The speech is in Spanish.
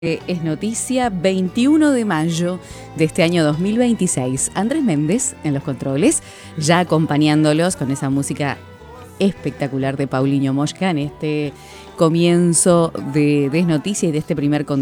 Es noticia 21 de mayo de este año 2026. Andrés Méndez en los controles, ya acompañándolos con esa música espectacular de Paulinho Mosca en este comienzo de Desnoticia y de este primer contacto.